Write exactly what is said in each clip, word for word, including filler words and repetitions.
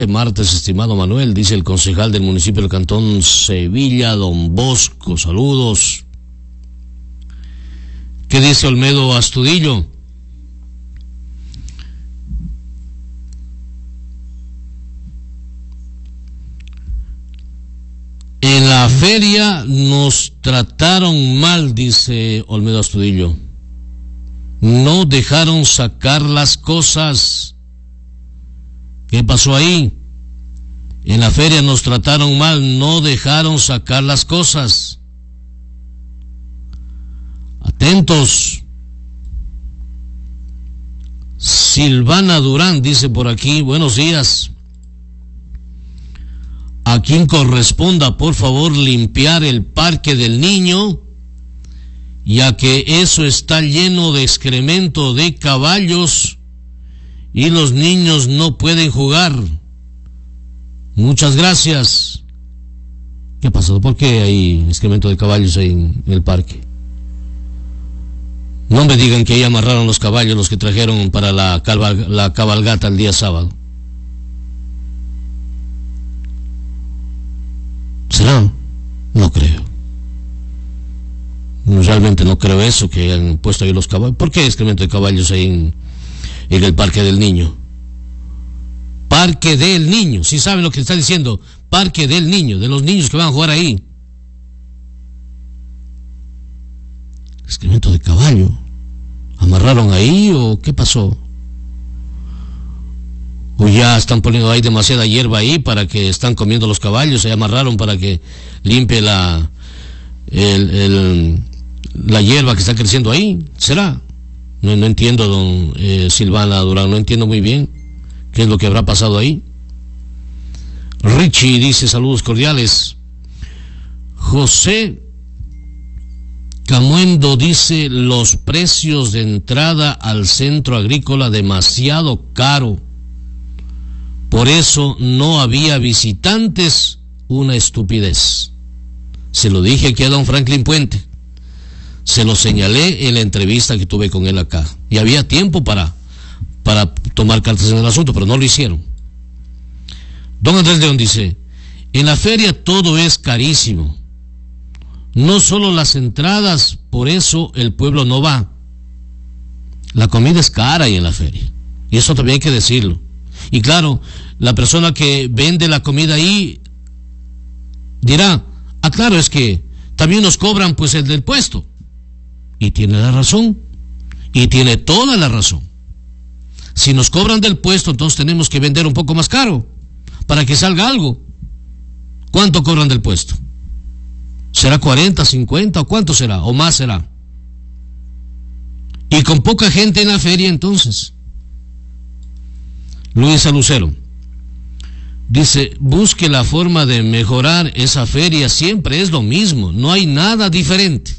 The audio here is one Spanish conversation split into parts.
martes, estimado Manuel, dice el concejal del municipio del Cantón Sevilla, don Bosco, saludos. ¿Qué dice Olmedo Astudillo? En la feria nos trataron mal, dice Olmedo Astudillo. No dejaron sacar las cosas. ¿Qué pasó ahí? En la feria nos trataron mal, no dejaron sacar las cosas. Atentos. Silvana Durán dice por aquí, buenos días. A quien corresponda, por favor, limpiar el parque del niño, ya que eso está lleno de excremento de caballos y los niños no pueden jugar. Muchas gracias. ¿Qué ha pasado? ¿Por qué hay excremento de caballos ahí en el parque? No me digan que ahí amarraron los caballos, los que trajeron para la, cabalg- la cabalgata el día sábado. ¿Será? No creo. Realmente no creo eso, que hayan puesto ahí los caballos. ¿Por qué excremento de caballos ahí en, en el parque del niño? Parque del niño, si saben lo que está diciendo, parque del niño, de los niños que van a jugar ahí. Excremento de caballo. ¿Amarraron ahí o qué pasó? O ya están poniendo ahí demasiada hierba ahí para que están comiendo los caballos, se amarraron para que limpie la el, el, la hierba que está creciendo ahí. ¿Será? No, no entiendo, don eh, Silvana Durán, no entiendo muy bien qué es lo que habrá pasado ahí. Richie dice saludos cordiales. José Camuendo dice los precios de entrada al centro agrícola demasiado caro. Por eso no había visitantes, una estupidez. Se lo dije aquí a don Franklin Puente. Se lo señalé en la entrevista que tuve con él acá. Y había tiempo para, para tomar cartas en el asunto, pero no lo hicieron. Don Andrés León dice, en la feria todo es carísimo. No solo las entradas, por eso el pueblo no va. La comida es cara ahí en la feria. Y eso también hay que decirlo. Y claro, la persona que vende la comida ahí dirá, ah, claro, es que también nos cobran pues el del puesto. Y tiene la razón. Y tiene toda la razón. Si nos cobran del puesto, entonces tenemos que vender un poco más caro para que salga algo. ¿Cuánto cobran del puesto? ¿Será cuarenta, cincuenta o cuánto será? ¿O más será? Y con poca gente en la feria entonces. Luisa Lucero dice, busque la forma de mejorar esa feria, siempre es lo mismo, no hay nada diferente.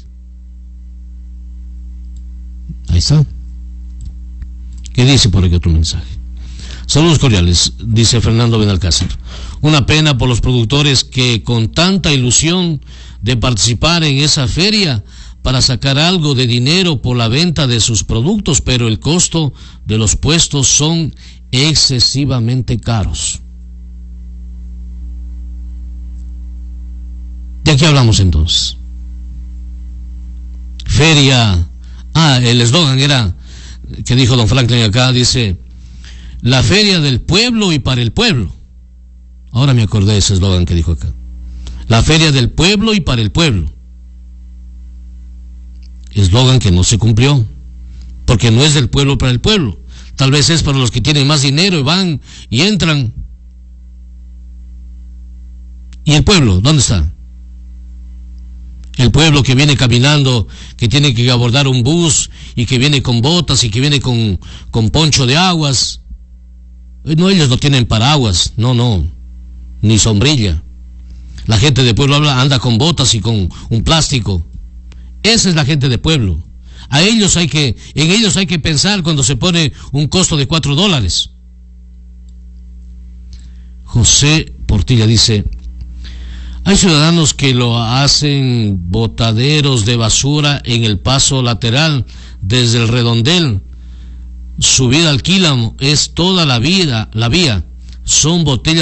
Ahí está. ¿Qué dice por aquí otro mensaje? Saludos cordiales, dice Fernando Benalcázar. Una pena por los productores que con tanta ilusión de participar en esa feria para sacar algo de dinero por la venta de sus productos, pero el costo de los puestos son excesivamente caros. ¿De qué hablamos entonces? Feria. Ah, el eslogan era, que dijo don Franklin acá, dice, la feria del pueblo y para el pueblo. Ahora me acordé de ese eslogan que dijo acá. La feria del pueblo y para el pueblo. Eslogan que no se cumplió, porque no es del pueblo para el pueblo. Tal vez es para los que tienen más dinero y van y entran. ¿Y el pueblo? ¿Dónde está? El pueblo que viene caminando, que tiene que abordar un bus y que viene con botas y que viene con, con poncho de aguas. No, ellos no tienen paraguas, no, no, ni sombrilla. La gente de pueblo habla, anda con botas y con un plástico. Esa es la gente de pueblo. A ellos hay que, en ellos hay que pensar cuando se pone un costo de cuatro dólares. José Portilla dice, hay ciudadanos que lo hacen botaderos de basura en el paso lateral desde el redondel. Su vida alquilan es toda la vida, la vía. son botellas